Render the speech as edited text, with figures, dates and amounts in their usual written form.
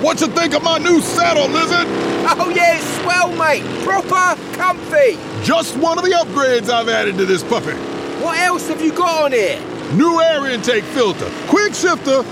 What you think of my new saddle, Lizard? Oh yeah, it's swell, mate. Proper comfy. Just one of the upgrades I've added to this puppy. What else have you got on here? New air intake filter, quick shifter,